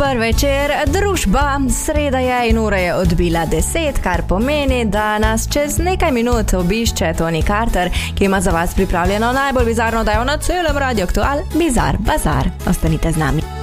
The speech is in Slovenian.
Dober večer, družba. Sreda je in ura je odbila 10, kar pomeni, da nas čez nekaj minut obišče Tony Carter, ki ima za vas pripravljeno najbolj bizarno oddajo na celem Radio Aktual, Bizar Bazar. Ostanite z nami.